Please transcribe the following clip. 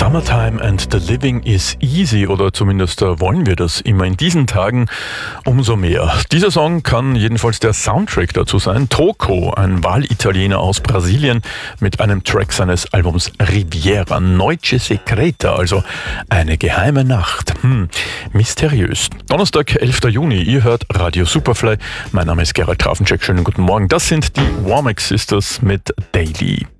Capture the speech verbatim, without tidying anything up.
Summertime and the living is easy, oder zumindest äh, wollen wir das immer in diesen Tagen umso mehr. Dieser Song kann jedenfalls der Soundtrack dazu sein. Toco, ein Wahlitaliener aus Brasilien, mit einem Track seines Albums Riviera, Noche Secreta, also eine geheime Nacht. Hm, mysteriös. Donnerstag, elfter Juni, ihr hört Radio Superfly. Mein Name ist Gerald Trafencheck, schönen guten Morgen. Das sind die Womack Sisters mit Daily.